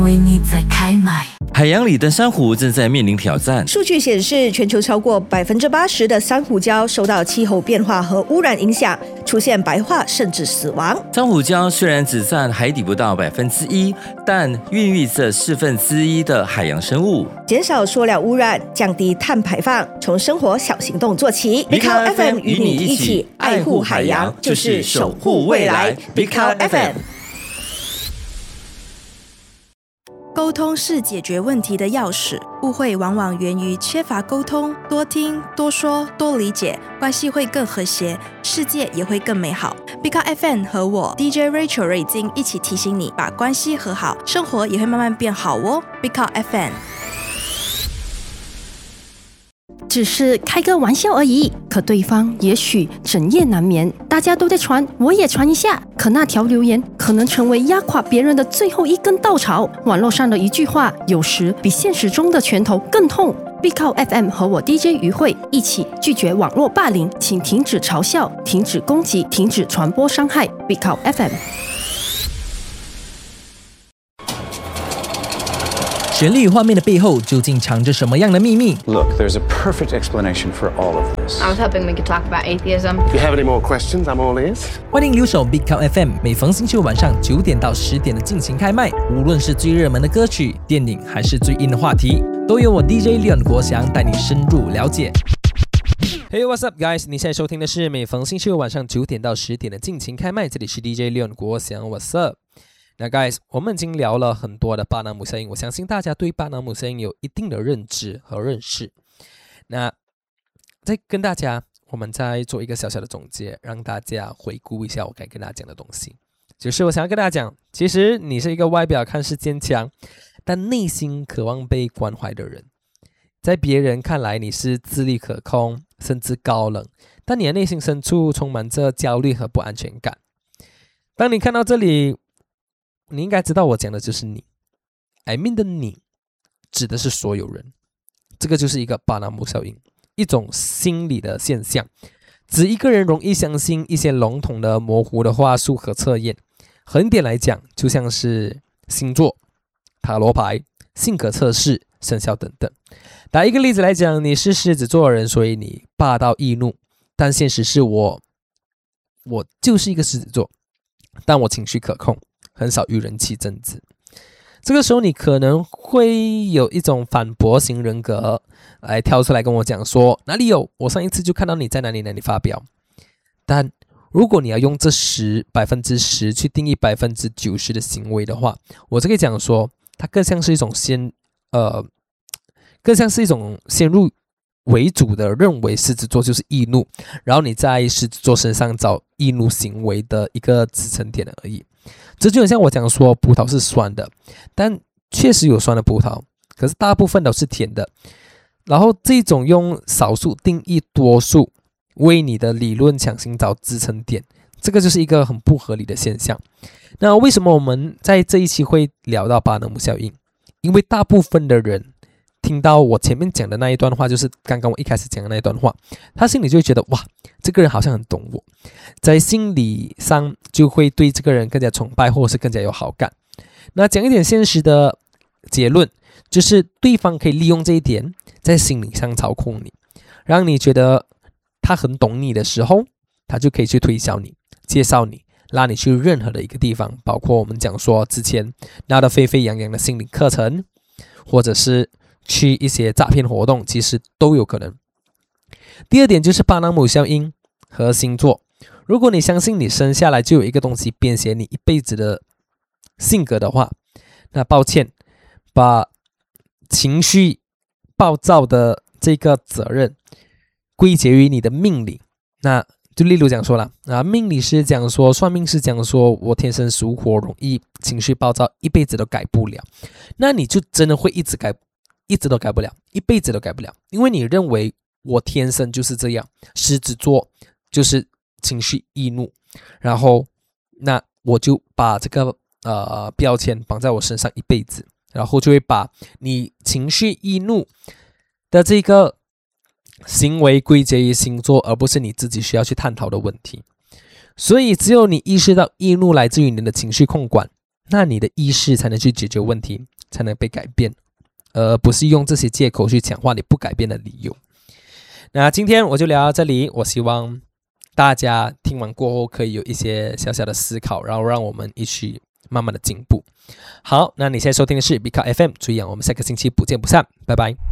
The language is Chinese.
为你在开麦。 海洋里的珊瑚正在面临挑战。 数据显示，全球超过80%的珊瑚礁受到气候变化和污染影响，出现白化甚至死亡。 珊瑚礁虽然只占海底不到1%，但孕育着1/4的海洋生物。 减少塑料污染，降低碳排放，从生活小行动做起。Big Cow FM 与你一起爱护海洋，就是守护未来。Big Cow FM。 沟通是解决问题的钥匙，误会往往源于缺乏沟通，多听、多说、多理解，关系会更和谐，世界也会更美好。Big Cow FM 和我 DJ Rachel 瑞金一起提醒你，把关系和好，生活也会慢慢变好哦。Big Cow FM。 只是开个玩笑而已，可对方也许整夜难眠。大家都在传，我也传一下。可那条留言可能成为压垮别人的最后一根稻草。网络上的一句话，有时比现实中的拳头更痛。Big Cow FM 和我 DJ 于慧一起拒绝网络霸凌，请停止嘲笑，停止攻击，停止传播伤害。Big Cow FM。 旋律画面的背后究竟藏着什么样的秘密？ Look, there's a perfect explanation for all of this. I was hoping we could talk about atheism. If you have any more questions, I'm all ears. 欢迎留守 Big Cow FM， 每逢星期五晚上9点到10点的尽情开麦。无论是最热门的歌曲、电影，还是最硬的话题，都由我 DJ Leon 国祥带你深入了解。Hey, what's up, guys？ 你现在收听的是每逢星期五晚上9点到10点的尽情开麦，这里是 DJ Leon 国祥 ，What's up？那 guys， 我们已经聊了很多的巴纳姆效应，我相信大家对巴纳姆效应有一定的认知和认识。那再跟大家，我们再做一个小小的总结，让大家回顾一下我该跟大家讲的东西。就是我想要跟大家讲，其实你是一个外表看似坚强，但内心渴望被关怀的人。在别人看来你是自律可控，甚至高冷，但你的内心深处充满着焦虑和不安全感。当你看到这里，你应该知道我讲的就是你。I mean 的你指的是所有人，这个就是一个巴纳姆效应，一种心理的现象，指一个人容易相信一些笼统的模糊的话术和测验。横点来讲，就像是星座、塔罗牌、性格测试、生肖等等。打一个例子来讲，你是狮子座的人，所以你霸道易怒，但现实是我就是一个狮子座，但我情绪可控，很少与人起争执。这个时候你可能会有一种反驳型人格来跳出来跟我讲说，哪里有，我上一次就看到你在哪里发表。但如果你要用这10%去定义90%的行为的话，我就可以讲说，它更像是一种先入为主的认为狮子座就是易怒，然后你在狮子座身上找易怒行为的一个支撑点而已。这就很像我讲说葡萄是酸的，但确实有酸的葡萄，可是大部分都是甜的。然后这种用少数定义多数，为你的理论强行找支撑点，这个就是一个很不合理的现象。那为什么我们在这一期会聊到巴纳姆效应？因为大部分的人听到我前面讲的那一段话，就是刚刚我一开始讲的那一段话，他心里就会觉得哇，这个人好像很懂我，在心理上就会对这个人更加崇拜，或者是更加有好感。那讲一点现实的结论，就是对方可以利用这一点在心理上操控你，让你觉得他很懂你的时候，他就可以去推销你，介绍你，拉你去任何的一个地方，包括我们讲说之前闹得沸沸扬扬的心理课程，或者是去一些诈骗活动，其实都有可能。第二点就是巴纳姆效应和星座。如果你相信你生下来就有一个东西编写你一辈子的性格的话，那抱歉，把情绪暴躁的这个责任归结于你的命理。那就例如讲说了，命理师讲说，算命师讲说我天生属火，容易情绪暴躁，一辈子都改不了。那你就真的会一直都改不了，一辈子都改不了，因为你认为我天生就是这样，狮子座就是情绪易怒，然后那我就把这个标签绑在我身上一辈子，然后就会把你情绪易怒的这个行为归结于星座，而不是你自己需要去探讨的问题。所以只有你意识到易怒来自于你的情绪控管， 那你的意识才能去解决问题，才能被改变，而不是用这些借口去强化你不改变的理由。那今天我就聊到这里，我希望大家听完过后可以有一些小小的思考，然后让我们一起慢慢的进步。好，那你现在收听的是 Big Car FM， 注意我们下个星期不见不散，拜拜。